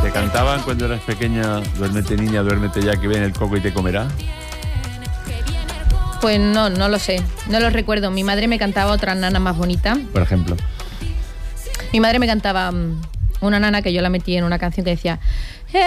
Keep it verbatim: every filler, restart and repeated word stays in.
¿Te cantaban cuando eras pequeña, duérmete niña, duérmete ya que viene el coco y te comerá? Pues no, no lo sé, no lo recuerdo. Mi madre me cantaba otras nanas más bonitas. Por ejemplo. Mi madre me cantaba um, una nana que yo la metí en una canción que decía: